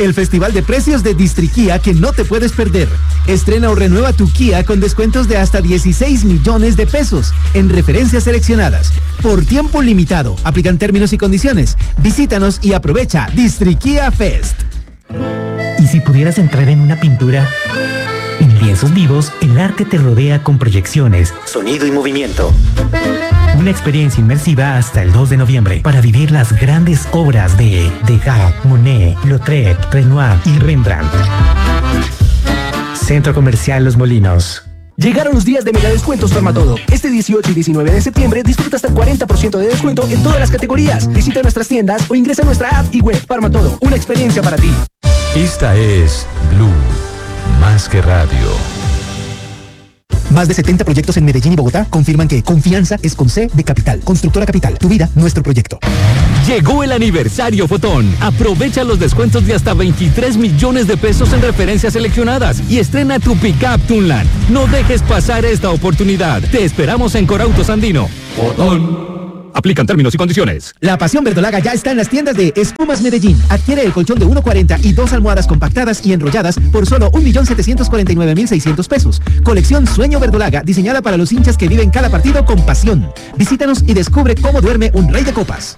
el festival de precios de Distriquía que no te puedes perder. Estrena o renueva tu Kia con descuentos de hasta 16 millones de pesos en referencias seleccionadas. Por tiempo limitado. Aplican términos y condiciones. Visítanos y aprovecha Distriquía Fest. ¿Y si pudieras entrar en una pintura? En lienzos vivos, el arte te rodea con proyecciones, sonido y movimiento. Una experiencia inmersiva hasta el 2 de noviembre para vivir las grandes obras de Degas, Monet, Lautrec, Renoir y Rembrandt. Centro Comercial Los Molinos. Llegaron los días de mega descuentos Farmatodo. Este 18 y 19 de septiembre disfruta hasta el 40% de descuento en todas las categorías. Visita nuestras tiendas o ingresa a nuestra app y web. Farmatodo, una experiencia para ti. Esta es Blue, más que radio. Más de 70 proyectos en Medellín y Bogotá confirman que confianza es con C de Capital. Constructora Capital, tu vida, nuestro proyecto. Llegó el aniversario Fotón. Aprovecha los descuentos de hasta 23 millones de pesos en referencias seleccionadas y estrena tu pickup Tunland. No dejes pasar esta oportunidad. Te esperamos en Corautos Andino. Fotón. Aplican términos y condiciones. La pasión verdolaga ya está en las tiendas de Espumas Medellín. Adquiere el colchón de 1.40 y 2 almohadas compactadas y enrolladas por solo 1.749.600 pesos. Colección Sueño Verdolaga, diseñada para los hinchas que viven cada partido con pasión. Visítanos y descubre cómo duerme un rey de copas.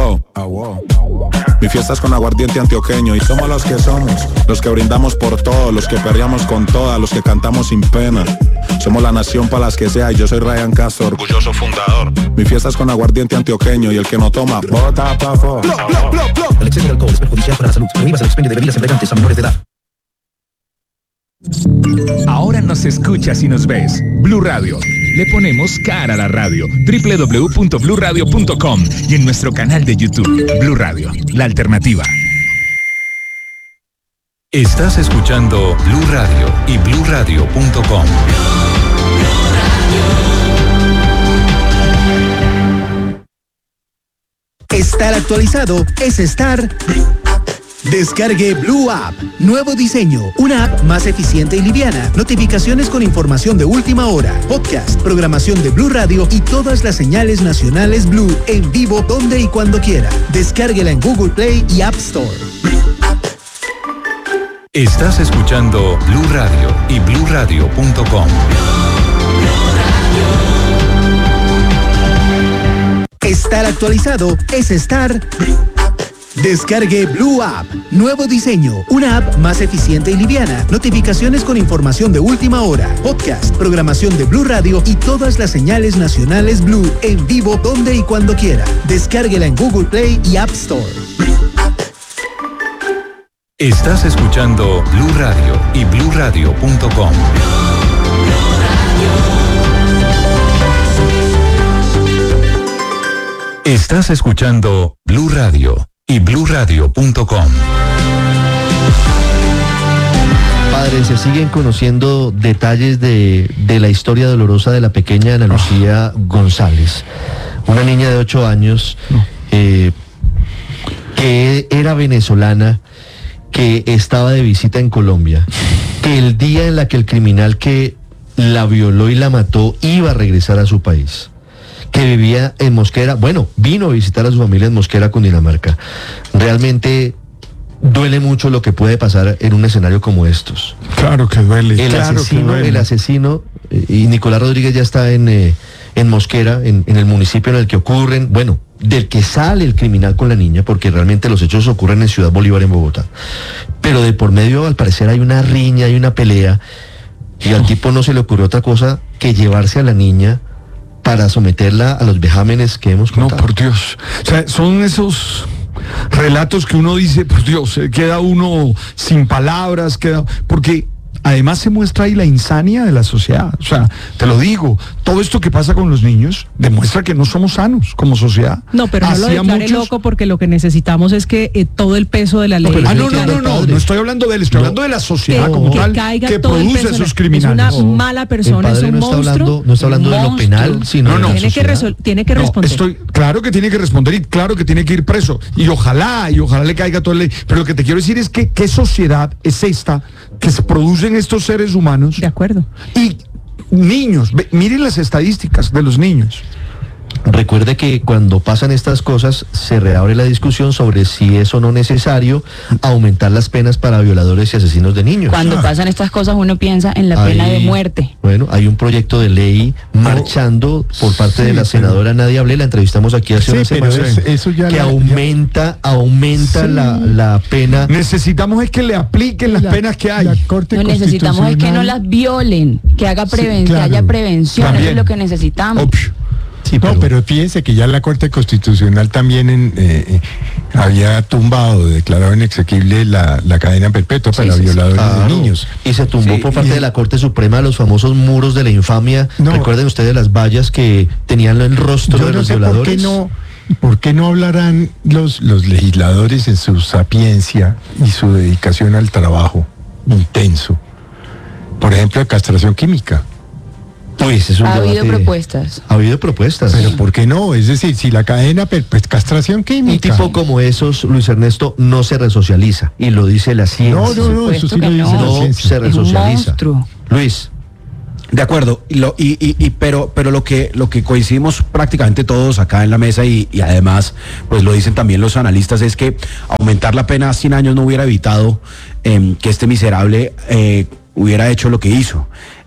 Mi fiesta es con aguardiente antioqueño y somos los que somos, los que brindamos por todo, los que perreamos con todas, los que cantamos sin pena. Somos la nación para las que sea y yo soy Ryan Castro, orgulloso fundador. Mi fiesta es con aguardiente antioqueño y el que no toma, bota pa' fo. El exceso de alcohol es perjudicial para la salud. Prohíbas el expendio de bebidas embriagantes a menores de edad. Ahora nos escuchas y nos ves. Blue Radio. Le ponemos cara a la radio. www.bluradio.com y en nuestro canal de YouTube. Blue Radio, la alternativa. Estás escuchando Blue Radio y bluradio.com. Estar actualizado es estar... Descargue Blue App. Nuevo diseño. Una app más eficiente y liviana. Notificaciones con información de última hora. Podcast, programación de Blue Radio y todas las señales nacionales Blue en vivo donde y cuando quiera. Descárguela en Google Play y App Store. Estás escuchando Blue Radio y bluradio.com. Estar actualizado es estar... Descargue Blue App. Nuevo diseño. Una app más eficiente y liviana. Notificaciones con información de última hora. Podcast, programación de Blue Radio y todas las señales nacionales Blue en vivo donde y cuando quiera. Descárguela en Google Play y App Store. Estás escuchando Blue Radio y bluradio.com. Estás escuchando Blue Radio y bluradio.com. Padre, se siguen conociendo detalles de la historia dolorosa de la pequeña Ana Lucía González, una niña de 8 años que era venezolana, que estaba de visita en Colombia, que el día en la que el criminal que la violó y la mató iba a regresar a su país, que vivía en Mosquera, vino a visitar a su familia en Mosquera, Cundinamarca. Realmente duele mucho lo que puede pasar en un escenario como estos. Claro que duele. El asesino, y Nicolás Rodríguez ya está en Mosquera, en el municipio en el que ocurren, del que sale el criminal con la niña, porque realmente los hechos ocurren en Ciudad Bolívar, en Bogotá. Pero de por medio, al parecer, hay una riña, hay una pelea, y al tipo no se le ocurrió otra cosa que llevarse a la niña para someterla a los vejámenes que hemos contado. No, por Dios. O sea, son esos relatos que uno dice, por Dios, queda uno sin palabras, porque además se muestra ahí la insania de la sociedad. O sea, te lo digo, todo esto que pasa con los niños demuestra que no somos sanos como sociedad. No, pero no lo declare loco, porque lo que necesitamos es que todo el peso de la ley... No estoy hablando de él, estoy hablando de la sociedad como tal, que produce esos criminales. Es una mala persona, es un monstruo. No está hablando de lo penal, sino tiene que responder. Claro que tiene que responder y claro que tiene que ir preso. Y ojalá le caiga toda la ley. Pero lo que te quiero decir es que ¿qué sociedad es esta que se producen estos seres humanos? De acuerdo. Y niños, miren las estadísticas de los niños. Recuerde que cuando pasan estas cosas se reabre la discusión sobre si es o no necesario aumentar las penas para violadores y asesinos de niños. Cuando pasan estas cosas uno piensa en la pena de muerte. Bueno, hay un proyecto de ley marchando por parte de la senadora Nadia Ablé, la entrevistamos aquí hace unas semanas, que aumenta la pena. Necesitamos es que le apliquen las penas que hay. No necesitamos es que no las violen, que haya prevención, también. Eso es lo que necesitamos. Sí, pero fíjense que ya la Corte Constitucional también había tumbado, declarado inexequible la cadena perpetua para violadores de niños. Y se tumbó por parte de la Corte Suprema los famosos muros de la infamia. Recuerden ustedes las vallas que tenían el rostro de los violadores. ¿Por qué no hablarán los legisladores en su sapiencia y su dedicación al trabajo intenso? Por ejemplo, de castración química. Ha habido propuestas. Ha habido propuestas. Pero ¿por qué no? Es decir, si la cadena, pues castración química. Un tipo como esos, Luis Ernesto, no se resocializa. Y lo dice la ciencia. No, eso sí lo dice la ciencia. No se resocializa. Luis. De acuerdo, pero lo que coincidimos prácticamente todos acá en la mesa y además, pues lo dicen también los analistas, es que aumentar la pena a 100 años no hubiera evitado que este miserable hubiera hecho lo que hizo.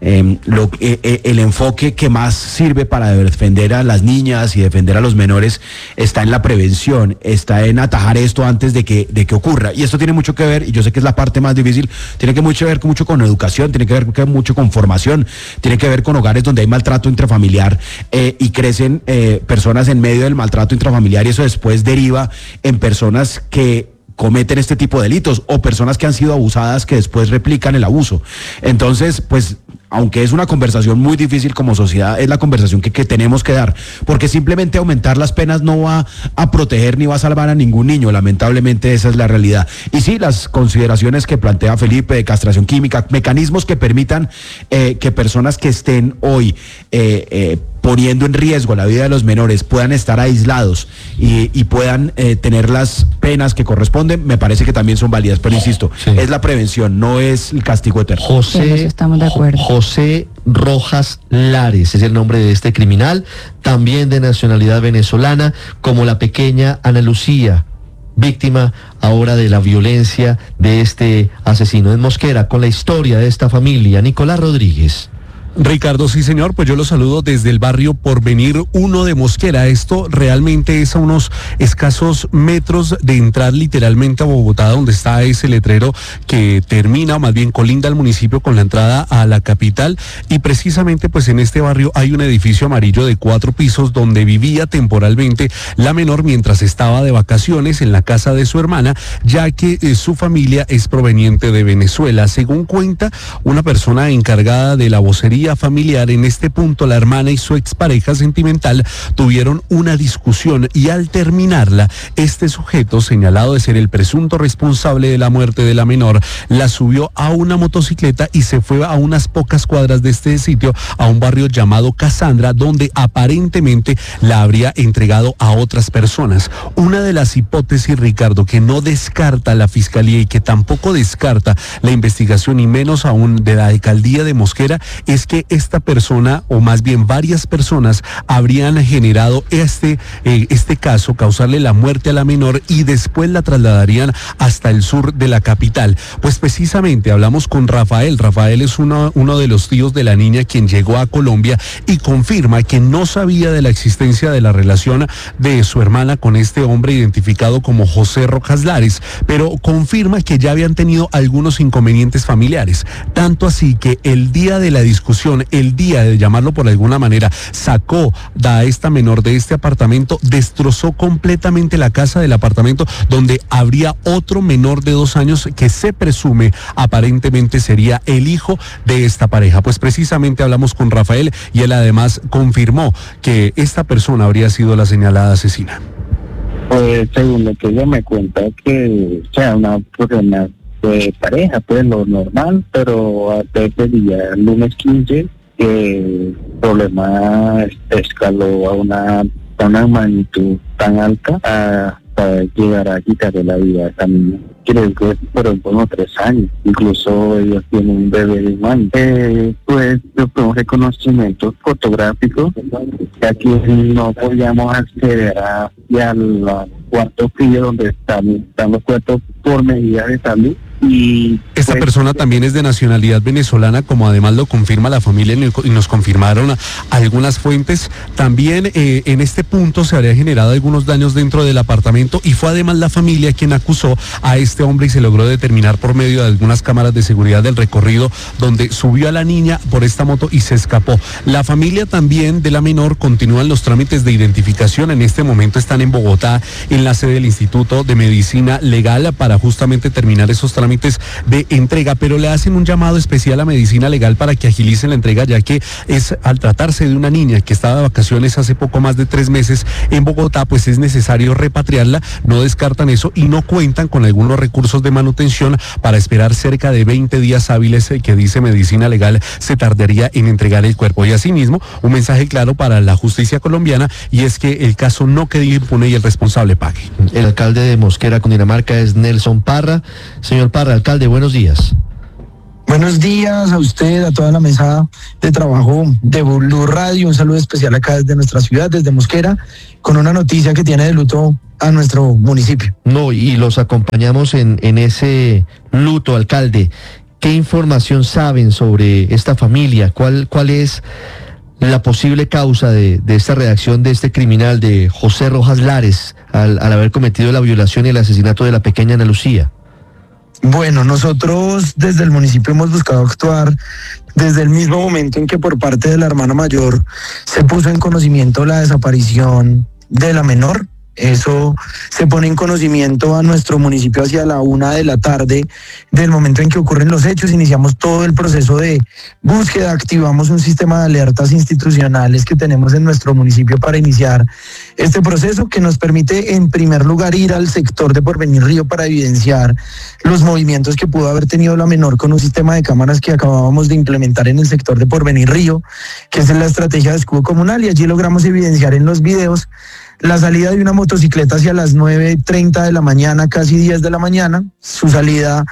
El enfoque que más sirve para defender a las niñas y defender a los menores está en la prevención, está en atajar esto antes de que ocurra. Y esto tiene mucho que ver, y yo sé que es la parte más difícil, tiene que ver mucho con educación, tiene que ver mucho con formación, tiene que ver con hogares donde hay maltrato intrafamiliar y crecen personas en medio del maltrato intrafamiliar, y eso después deriva en personas que cometen este tipo de delitos o personas que han sido abusadas que después replican el abuso. Entonces, pues, aunque es una conversación muy difícil como sociedad, es la conversación que tenemos que dar, porque simplemente aumentar las penas no va a proteger ni va a salvar a ningún niño, lamentablemente esa es la realidad. Y sí, las consideraciones que plantea Felipe de castración química, mecanismos que permitan que personas que estén hoy poniendo en riesgo la vida de los menores puedan estar aislados y puedan tener las penas que corresponden, me parece que también son válidas, pero insisto, es la prevención, no es el castigo eterno. Estamos de acuerdo. José Rojas Lares es el nombre de este criminal, también de nacionalidad venezolana, como la pequeña Ana Lucía, víctima ahora de la violencia de este asesino en Mosquera, con la historia de esta familia. Nicolás Rodríguez. Ricardo, sí señor, pues yo lo saludo desde el barrio Porvenir 1 de Mosquera. Esto realmente es a unos escasos metros de entrar literalmente a Bogotá, donde está ese letrero que termina, o más bien colinda al municipio con la entrada a la capital, y precisamente pues en este barrio hay un edificio amarillo de 4 pisos donde vivía temporalmente la menor mientras estaba de vacaciones en la casa de su hermana, ya que su familia es proveniente de Venezuela. Según cuenta una persona encargada de la vocería familiar, en este punto la hermana y su expareja sentimental tuvieron una discusión y al terminarla, este sujeto, señalado de ser el presunto responsable de la muerte de la menor, la subió a una motocicleta y se fue a unas pocas cuadras de este sitio a un barrio llamado Casandra, donde aparentemente la habría entregado a otras personas. Una de las hipótesis, Ricardo, que no descarta la fiscalía y que tampoco descarta la investigación, y menos aún de la alcaldía de Mosquera, es que esta persona, o más bien varias personas, habrían generado este caso, causarle la muerte a la menor y después la trasladarían hasta el sur de la capital. Pues precisamente hablamos con Rafael. Rafael es uno de los tíos de la niña, quien llegó a Colombia y confirma que no sabía de la existencia de la relación de su hermana con este hombre identificado como José Rojas Lares, pero confirma que ya habían tenido algunos inconvenientes familiares, tanto así que el día de la discusión, el día de llamarlo por alguna manera, sacó a esta menor de este apartamento, destrozó completamente la casa del apartamento donde habría otro menor de 2 años que se presume aparentemente sería el hijo de esta pareja. Pues precisamente hablamos con Rafael y él además confirmó que esta persona habría sido la señalada asesina. Pues según lo que ella me cuenta, que sea una problema de pareja, pues lo normal, pero hasta ese día, el lunes 15, el problema escaló a una magnitud tan alta, hasta llegar a quitarle la vida a esa niña. Creo que fueron como 3 años, incluso ellos tienen un bebé de un año. Pues yo tengo reconocimientos fotográficos, ya que no podíamos acceder al cuarto frío donde están los cuartos por medida de salud. Y esta persona también es de nacionalidad venezolana, como además lo confirma la familia y nos confirmaron algunas fuentes. También en este punto se habría generado algunos daños dentro del apartamento y fue además la familia quien acusó a este hombre y se logró determinar por medio de algunas cámaras de seguridad del recorrido donde subió a la niña por esta moto y se escapó. La familia también de la menor continúan los trámites de identificación. En este momento están en Bogotá, en la sede del Instituto de Medicina Legal, para justamente terminar esos trámites de entrega, pero le hacen un llamado especial a Medicina Legal para que agilicen la entrega, ya que al tratarse de una niña que estaba de vacaciones hace poco más de 3 meses en Bogotá, pues es necesario repatriarla. No descartan eso y no cuentan con algunos recursos de manutención para esperar cerca de 20 días hábiles que dice Medicina Legal se tardaría en entregar el cuerpo. Y asimismo, un mensaje claro para la justicia colombiana, y es que el caso no quede impune y el responsable pague. El alcalde de Mosquera, Cundinamarca, es Nelson Parra. Señor Parra, alcalde, buenos días. Buenos días a usted, a toda la mesa de trabajo de Blue Radio. Un saludo especial acá desde nuestra ciudad, desde Mosquera, con una noticia que tiene de luto a nuestro municipio. No, y los acompañamos en ese luto, alcalde. ¿Qué información saben sobre esta familia? ¿Cuál es la posible causa de esta reacción de este criminal, de José Rojas Lares, al haber cometido la violación y el asesinato de la pequeña Ana Lucía? Bueno, nosotros desde el municipio hemos buscado actuar desde el mismo momento en que por parte de la hermana mayor se puso en conocimiento la desaparición de la menor. Eso se pone en conocimiento a nuestro municipio hacia la 1:00 p.m. del momento en que ocurren los hechos. Iniciamos todo el proceso de búsqueda, activamos un sistema de alertas institucionales que tenemos en nuestro municipio para iniciar este proceso, que nos permite en primer lugar ir al sector de Porvenir Río para evidenciar los movimientos que pudo haber tenido la menor con un sistema de cámaras que acabábamos de implementar en el sector de Porvenir Río, que es la estrategia de escudo comunal, y allí logramos evidenciar en los videos la salida de una motocicleta hacia las 9:30 de la mañana, casi 10 de la mañana. Su salida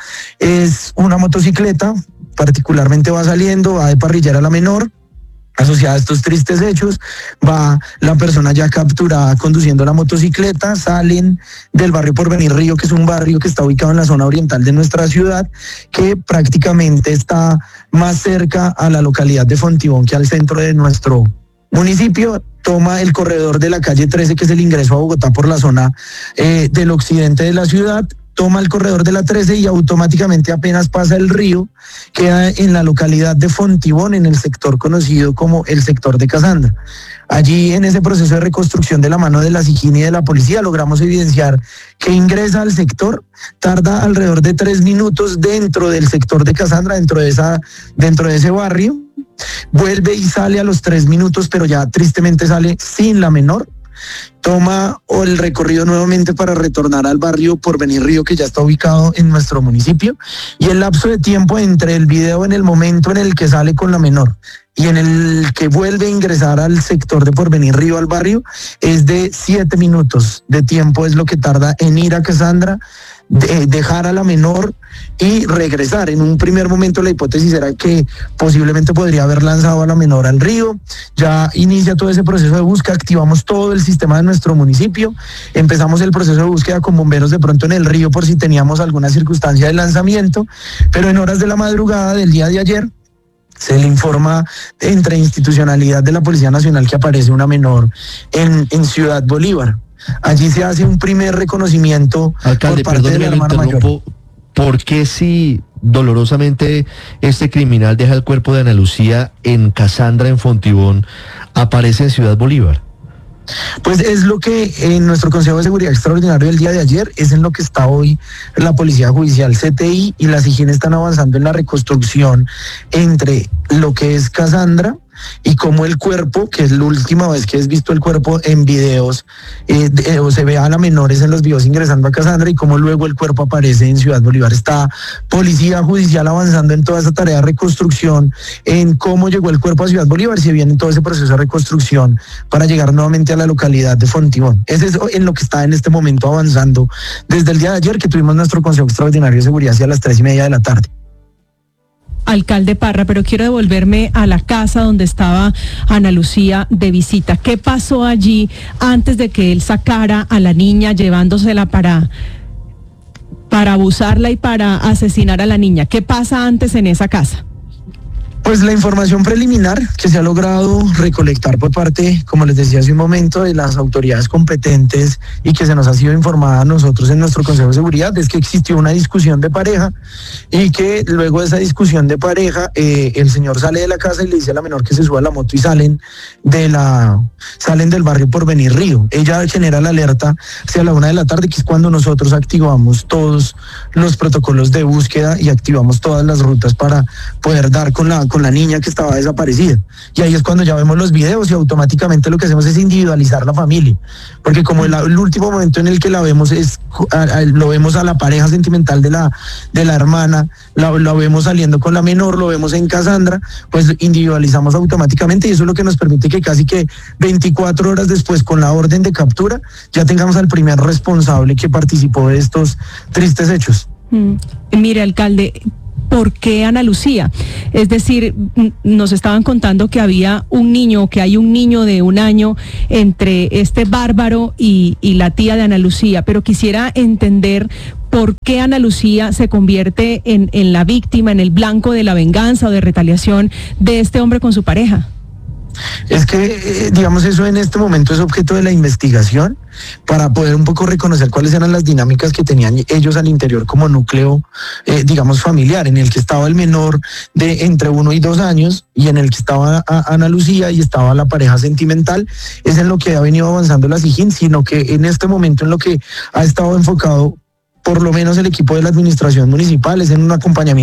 es una motocicleta, particularmente va saliendo, va de parrillar a la menor. Asociada a estos tristes hechos, va la persona ya capturada conduciendo la motocicleta. Salen del barrio Porvenir Río, que es un barrio que está ubicado en la zona oriental de nuestra ciudad, que prácticamente está más cerca a la localidad de Fontibón que al centro de nuestro municipio. Toma el corredor de la calle 13, que es el ingreso a Bogotá por la zona del occidente de la ciudad. Toma el corredor de la 13 y automáticamente, apenas pasa el río, queda en la localidad de Fontibón, en el sector conocido como el sector de Casandra. Allí, en ese proceso de reconstrucción de la mano de la SIJIN y de la policía, logramos evidenciar que ingresa al sector, tarda alrededor de 3 minutos dentro del sector de Casandra, dentro de ese barrio, vuelve y sale a los 3 minutos, pero ya tristemente sale sin la menor. Toma el recorrido nuevamente para retornar al barrio Porvenir Río, que ya está ubicado en nuestro municipio, y el lapso de tiempo entre el video en el momento en el que sale con la menor y en el que vuelve a ingresar al sector de Porvenir Río, al barrio, es de 7 minutos de tiempo, es lo que tarda en ir a Casandra, dejar a la menor y regresar. En un primer momento la hipótesis era que posiblemente podría haber lanzado a la menor al río. Ya inicia todo ese proceso de búsqueda, activamos todo el sistema de nuestro municipio, empezamos el proceso de búsqueda con bomberos de pronto en el río por si teníamos alguna circunstancia de lanzamiento, pero en horas de la madrugada del día de ayer se le informa entre institucionalidad de la Policía Nacional que aparece una menor en Ciudad Bolívar. Allí se hace un primer reconocimiento, alcalde, por parte de la hermana mayor. ¿Por qué si dolorosamente este criminal deja el cuerpo de Ana Lucía en Casandra, en Fontibón, aparece en Ciudad Bolívar? Pues es lo que en nuestro Consejo de Seguridad Extraordinario del día de ayer, es en lo que está hoy la Policía Judicial, CTI y la SIJIN están avanzando en la reconstrucción entre lo que es Casandra y cómo el cuerpo, que es la última vez que has visto el cuerpo en videos, o se ve a la menores en los videos ingresando a Casandra, y cómo luego el cuerpo aparece en Ciudad Bolívar. Está Policía Judicial avanzando en toda esa tarea de reconstrucción, en cómo llegó el cuerpo a Ciudad Bolívar, y se viene en todo ese proceso de reconstrucción para llegar nuevamente a la localidad de Fontibón. Es eso en lo que está en este momento avanzando desde el día de ayer, que tuvimos nuestro Consejo Extraordinario de Seguridad hacia las 3:30 de la tarde. Alcalde Parra, pero quiero devolverme a la casa donde estaba Ana Lucía de visita. ¿Qué pasó allí antes de que él sacara a la niña llevándosela para abusarla y para asesinar a la niña? ¿Qué pasa antes en esa casa? Pues la información preliminar que se ha logrado recolectar por parte, como les decía hace un momento, de las autoridades competentes y que se nos ha sido informada a nosotros en nuestro Consejo de Seguridad, es que existió una discusión de pareja y que luego de esa discusión de pareja el señor sale de la casa y le dice a la menor que se suba a la moto y salen del barrio Porvenir Río. Ella genera la alerta hacia la 1 de la tarde, que es cuando nosotros activamos todos los protocolos de búsqueda y activamos todas las rutas para poder dar con la niña que estaba desaparecida. Y ahí es cuando ya vemos los videos y automáticamente lo que hacemos es individualizar la familia, porque como el último momento en el que la vemos lo vemos a la pareja sentimental de la hermana, la vemos saliendo con la menor, lo vemos en Casandra, pues individualizamos automáticamente, y eso es lo que nos permite que casi que 24 horas después, con la orden de captura, ya tengamos al primer responsable que participó de estos tristes hechos. Mire, alcalde, ¿por qué Ana Lucía? Es decir, nos estaban contando que había un niño, que hay un niño de 1 año entre este bárbaro y la tía de Ana Lucía, pero quisiera entender por qué Ana Lucía se convierte en la víctima, en el blanco de la venganza o de retaliación de este hombre con su pareja. Es que, digamos, eso en este momento es objeto de la investigación para poder un poco reconocer cuáles eran las dinámicas que tenían ellos al interior como núcleo, digamos, familiar, en el que estaba el menor de entre 1 y 2 años y en el que estaba Ana Lucía y estaba la pareja sentimental. Es en lo que ha venido avanzando la SIJIN, sino que en este momento en lo que ha estado enfocado por lo menos el equipo de la administración municipal es en un acompañamiento